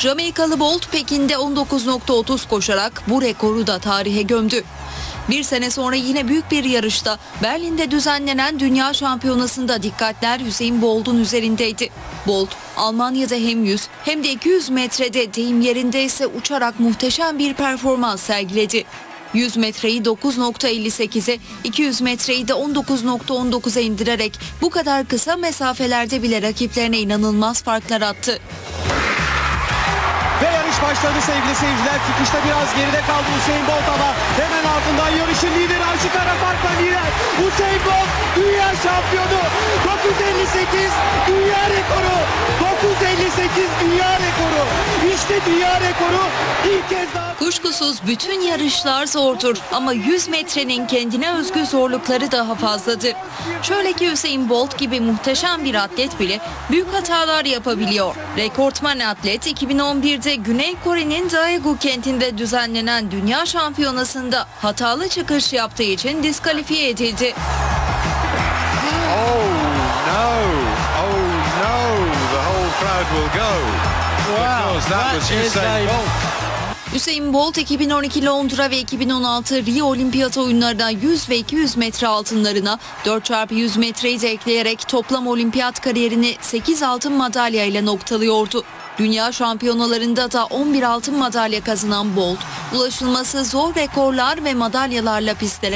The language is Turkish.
Jamaikalı Bolt Pekin'de 19.30 koşarak bu rekoru da tarihe gömdü. Bir sene sonra yine büyük bir yarışta Berlin'de düzenlenen Dünya Şampiyonası'nda dikkatler Usain Bolt'un üzerindeydi. Bolt, Almanya'da hem 100 hem de 200 metrede deyim yerindeyse uçarak muhteşem bir performans sergiledi. 100 metreyi 9.58'e, 200 metreyi de 19.19'a indirerek bu kadar kısa mesafelerde bile rakiplerine inanılmaz farklar attı. Ve yarış başladı sevgili seyirciler. Çıkışta biraz geride kaldı Usain Bolt ama hemen ardından yarışın lideri açık ara farkla lider. Usain Bolt dünya şampiyonu. 9.58 dünya rekoru. 9.58 dünya rekoru. İşte dünya rekoru ilk kez daha. Kuşkusuz bütün yarışlar zordur ama 100 metrenin kendine özgü zorlukları daha fazladır. Şöyle ki Usain Bolt gibi muhteşem bir atlet bile büyük hatalar yapabiliyor. Rekortman atlet 2011'de Güney Kore'nin Daegu kentinde düzenlenen Dünya Şampiyonası'nda hatalı çıkış yaptığı için diskalifiye edildi. Oh no, the whole crowd will go. Because that was Usain Bolt. Usain Bolt 2012 Londra ve 2016 Rio Olimpiyat oyunlarında 100 ve 200 metre altınlarına 4x100 metreyi de ekleyerek toplam olimpiyat kariyerini 8 altın madalya ile noktalıyordu. Dünya şampiyonalarında da 11 altın madalya kazanan Bolt, ulaşılması zor rekorlar ve madalyalarla pistlere